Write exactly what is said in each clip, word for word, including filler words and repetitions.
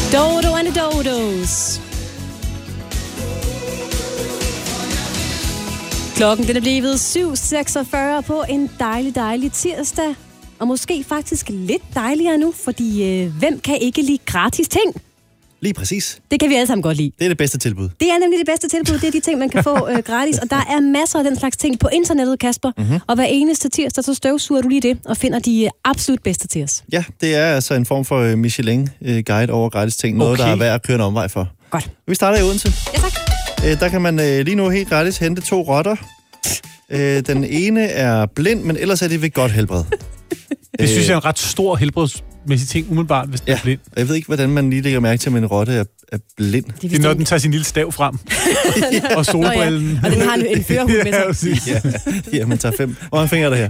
Dodo and the Dodos. Klokken den er blevet syv seksogfyrre på en dejlig, dejlig tirsdag. Og måske faktisk lidt dejligere nu, fordi øh, hvem kan ikke lide gratis ting? Lige præcis. Det kan vi alle sammen godt lide. Det er det bedste tilbud. Det er nemlig det bedste tilbud. Det er de ting, man kan få øh, gratis. Og der er masser af den slags ting på internettet, Kasper. Mm-hmm. Og hver eneste tirsdag, så støvsuger du lige det og finder de øh, absolut bedste til os. Ja, det er altså en form for Michelin-guide over gratis ting. Noget, okay. Der er værd at køre en omvej for. Godt. Vi starter i Odense. Ja, tak. Øh, der kan man øh, lige nu helt gratis hente to rotter. Øh, den ene er blind, men ellers er det ved godt helbred. Det synes jeg er en ret stor helbredsmæssig ting, umiddelbart, hvis den ja, er blind. Jeg ved ikke, hvordan man lige lægger mærke til, at en rotte er, er blind. Det er, det er når den tager sin lille stav frem. ja. Og solbrillen. Nå, ja. Og den har en førerhund med sig. ja, ja, man tager fem. Hvor mange fingre er der her?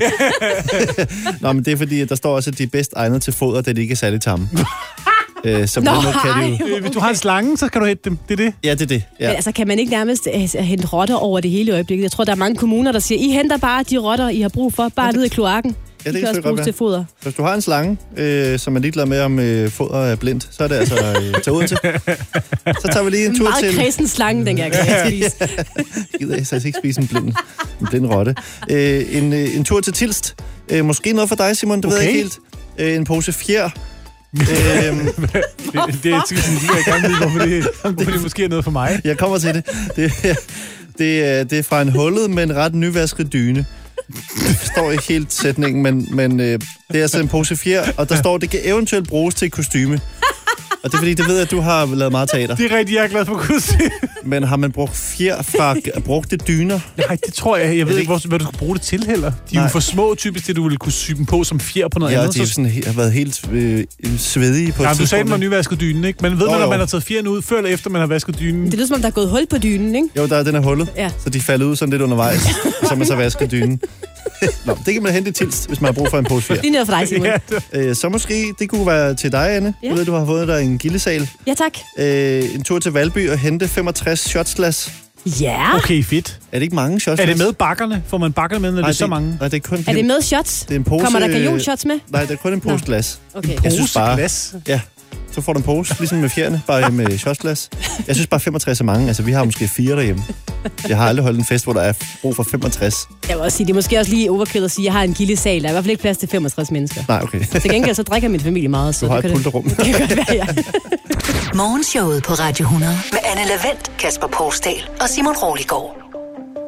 Nå, men det er fordi, at der står også, at de er bedst egnet til foder, da de ikke er særlig tamme. Øh, så Nå, kan de jo... Hvis du har en slange, så kan du hente dem. Det er det. Ja, det er det. Ja. Men altså, kan man ikke nærmest uh, hente rotter over det hele øjeblikket? Jeg tror, der er mange kommuner, der siger, I henter bare de rotter, I har brug for, bare ned i kloakken. Ja, det kan også bruges til foder. Hvis du har en slange, øh, som er ligeglad med, om øh, foder er blindt, så er det altså øh, til Odense. Så tager vi lige en tur meget til... Meget kredsen slange, den jeg kan spise. Gider jeg så ikke spise en blind, en blind rotte. Øh, en, øh, en tur til Tilst. Øh, måske noget for dig, Simon, det okay. ved jeg ikke helt. Øh, en pose fjer. øhm, det, det er sådan, jeg gerne vide, hvorfor det, hvorfor det måske er noget for mig. Jeg kommer til det. Det, det, er, det er fra en hullet, men ret nyvasket dyne. Jeg forstår ikke helt sætningen, men, men øh, det er altså en pose fjer, og der står, det kan eventuelt bruges til kostyme. Og det er fordi, det ved jeg, at du har lavet meget teater. Det er rigtigt, jeg er glad for kostyme. Men har man brugt fjer fra brugte dyner? Nej, det tror jeg. Jeg ved ikke, hvor, hvad du skulle bruge det til heller. De er jo for små typisk, til du ville kunne sy dem på som fjer på noget ja, andet. Ja, de så... sådan, har været helt øh, svedige på ja, et du sagde, at man har nyvasket dynen, ikke? Men ved oh, man, når man har taget fjerne ud, før eller efter man har vasket dynen? Det lyder som om, der er gået hul på dynen, ikke? Jo, der er den er hullet, ja. Så de falder ud sådan lidt undervejs, og så man så vasket dynen. Nå, det kan man hente i Tilst, hvis man har brug for en pose fjer. Det er noget for dig, Simon. Ja, øh, så måske, det kunne være til dig, Anne. Ja. Jeg ved, du har fået dig en gildesal. Ja, tak. Øh, en tur til Valby og hente femogtres shotsglas. Ja. Okay, fedt. Er det ikke mange shotsglas? Er det med bakkerne? Får man bakkerne med, når nej, det er så mange? Nej, det er kun... Er det med shots? Det er en pose... Kommer der gajonshots med? Nej, det er kun en pose Nå. Glas. Okay. En pose jeg synes bare, glas? Ja. Så får du en pose, ligesom med fjerne, bare med shotsglas. Jeg synes bare femogtres er mange. Altså, vi har måske fire derhjemme. Jeg har aldrig holdt en fest, hvor der er brug for femogtres. Jeg vil også sige, det er måske også lige overkill at sige, at jeg har en gildesal. Der er i hvert fald ikke plads til femogtres mennesker. Nej, okay. Til gengæld så drikker min familie meget. Så du har det et pulterrum. Det, det kan godt være, ja. Morgenshowet på Radio hundrede med Anne Lavendt, Kasper Poulsdal og Simon Roliggaard.